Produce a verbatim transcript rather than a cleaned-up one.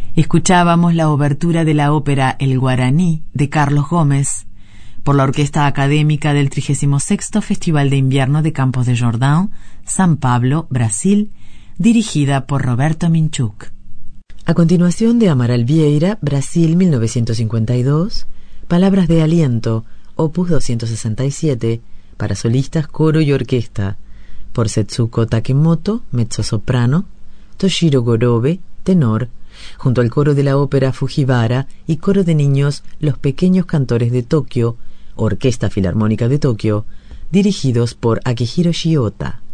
Escuchábamos la obertura de la ópera El Guaraní de Carlos Gómez por la Orquesta Académica del trigésimo sexto Festival de Invierno de Campos de Jordão, San Pablo, Brasil, dirigida por Roberto Minchuk. A continuación, de Amaral Vieira, Brasil mil novecientos cincuenta y dos, Palabras de Aliento, opus doscientos sesenta y siete, para solistas, coro y orquesta, por Setsuko Takemoto, mezzosoprano, Toshiro Gorobe, tenor, junto al coro de la ópera Fujiwara y coro de niños Los Pequeños Cantores de Tokio, Orquesta Filarmónica de Tokio, dirigidos por Akihiro Shiota.